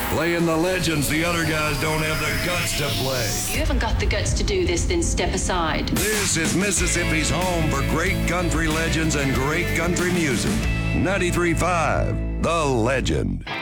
Playing the legends the other guys don't have the guts to play. If you haven't got the guts to do this, then step aside. This is Mississippi's home for great country legends and great country music. 93.5, The Legend.